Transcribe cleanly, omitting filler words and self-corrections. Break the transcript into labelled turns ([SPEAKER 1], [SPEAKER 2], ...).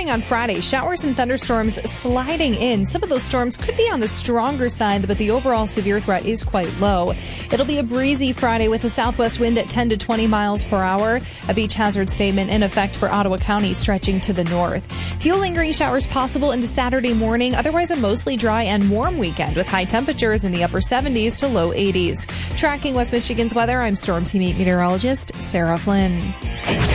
[SPEAKER 1] starting on Friday, showers and thunderstorms sliding in. Some of those storms could be on the stronger side, but the overall severe threat is quite low. It'll be a breezy Friday with a southwest wind at 10 to 20 miles per hour. A beach hazard statement in effect for Ottawa County stretching to the north. Few lingering showers possible into Saturday morning. Otherwise, a mostly dry and warm weekend with high temperatures in the upper 70s to low 80s. Tracking West Michigan's weather, I'm Storm Team 8 meteorologist Sarah Flynn.